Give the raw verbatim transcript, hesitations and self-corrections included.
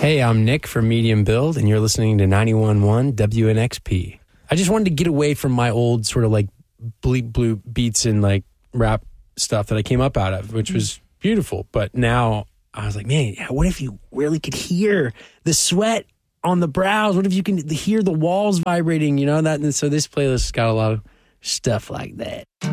Hey, I'm Nick from Medium Build, and you're listening to ninety-one point one W N X P. I just wanted to get away from my old sort of like bleep blue beats and like rap stuff that I came up out of, which was beautiful. But now I was like, man, what if you really could hear the sweat on the brows? What if you can hear the walls vibrating, you know? That, and so this playlist has got a lot of stuff like that.